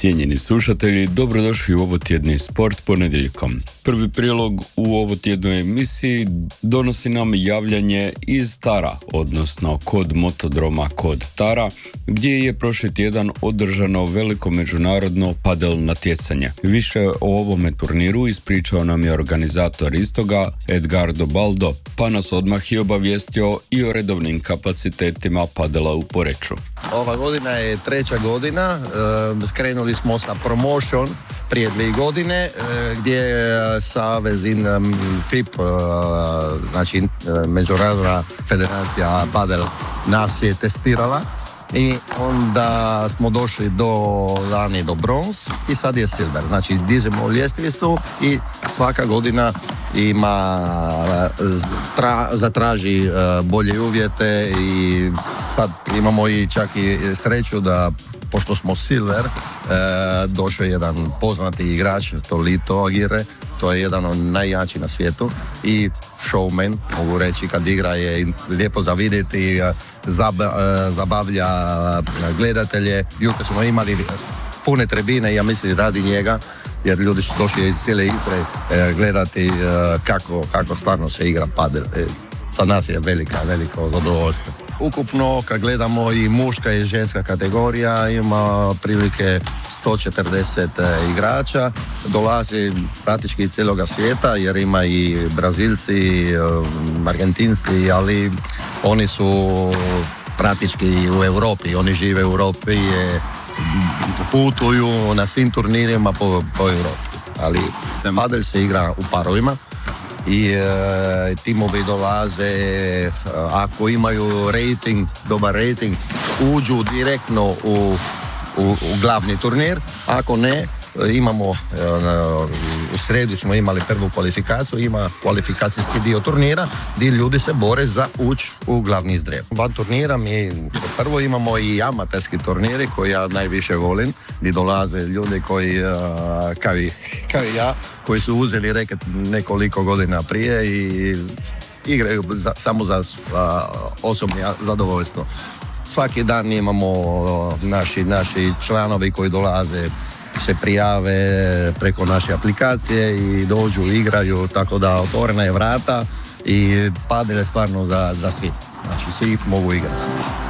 Cijenjeni slušatelji, dobrodošli u ovotjedni Sport ponedjeljkom. Prvi prilog u ovotjednoj emisiji donosi nam javljanje iz Tara, odnosno kod motodroma kod Tara, gdje je prošli tjedan održano veliko međunarodno padel natjecanje. Više o ovome turniru ispričao nam je organizator istoga, Edgardo Baldo, pa nas odmah i obavijestio i o redovnim kapacitetima padela u Poreču. Ova godina je treća godina, krenuli smo sa promotion prije 2 godine gdje je Savez FIP, znači Međunarodna federacija padel, nas je testirala i onda smo došli lani do bronz i sad je silver. Znači dižemo ljestvicu i svaka godina zatraži bolje uvjete i sad imamo i čak i sreću da pošto smo silver, došao je jedan poznati igrač, to Lito Agire, to je jedan od najjačih na svijetu i showman, mogu reći, kad igra je lijepo za vidjeti, zabavlja gledatelje. Jučer smo imali pune tribine, ja mislim radi njega, jer ljudi su došli iz cijele Istre gledati kako stvarno se igra padel. Za nas je veliko zadovoljstvo. Ukupno, kad gledamo i muška i ženska kategorija, ima prilike 140 igrača, dolazi praktički iz cijeloga svijeta, jer ima i Brazilci, Argentinci, ali oni su praktički u Europi, oni žive u Europi, putuju na svim turnirima po Europi, ali padel se igra u parovima. I timovi dolaze, ako imaju dobar rating, uđu direktno u glavni turnir, ako ne, imamo u sredu smo imali prvu kvalifikaciju, ima kvalifikacijski dio turnira gdje ljudi se bore za ući u glavni zdrev. Van turnira mi prvo imamo i amaterski turniri koji ja najviše volim, gdje dolaze ljudi koji kao i ja, koji su uzeli reket nekoliko godina prije i igraju samo za osobno zadovoljstvo. Svaki dan imamo naši članovi koji dolaze, se prijave preko naše aplikacije i dođu, igraju, tako da otvorena je vrata i padel je stvarno za svi. Znači svi mogu igrati.